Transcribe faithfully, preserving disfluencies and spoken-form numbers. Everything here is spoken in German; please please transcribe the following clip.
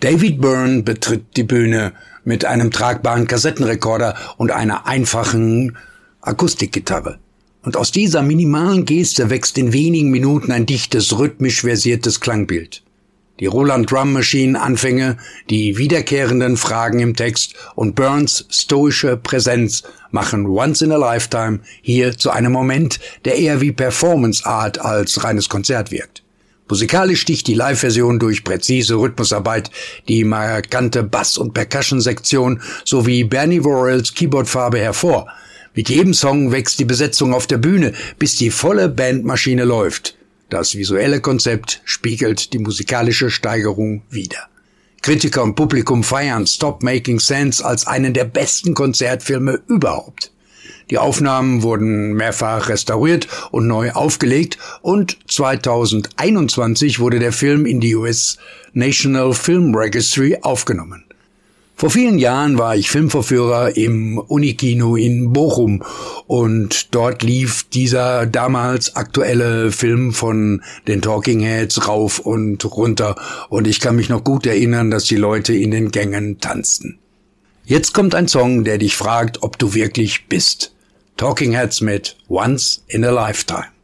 David Byrne betritt die Bühne mit einem tragbaren Kassettenrekorder und einer einfachen Akustikgitarre. Und aus dieser minimalen Geste wächst in wenigen Minuten ein dichtes, rhythmisch versiertes Klangbild. Die Roland Drum Machine Anfänge, die wiederkehrenden Fragen im Text und Byrnes stoische Präsenz machen Once in a Lifetime hier zu einem Moment, der eher wie Performance Art als reines Konzert wirkt. Musikalisch sticht die Live-Version durch präzise Rhythmusarbeit, die markante Bass- und Percussion-Sektion sowie Bernie Worrells Keyboardfarbe hervor. Mit jedem Song wächst die Besetzung auf der Bühne, bis die volle Bandmaschine läuft. Das visuelle Konzept spiegelt die musikalische Steigerung wider. Kritiker und Publikum feiern Stop Making Sense als einen der besten Konzertfilme überhaupt. Die Aufnahmen wurden mehrfach restauriert und neu aufgelegt und zweitausendeinundzwanzig wurde der Film in die U S National Film Registry aufgenommen. Vor vielen Jahren war ich Filmvorführer im Unikino in Bochum und dort lief dieser damals aktuelle Film von den Talking Heads rauf und runter und ich kann mich noch gut erinnern, dass die Leute in den Gängen tanzten. Jetzt kommt ein Song, der dich fragt, ob du wirklich bist. Talking Heads mit Once in a Lifetime.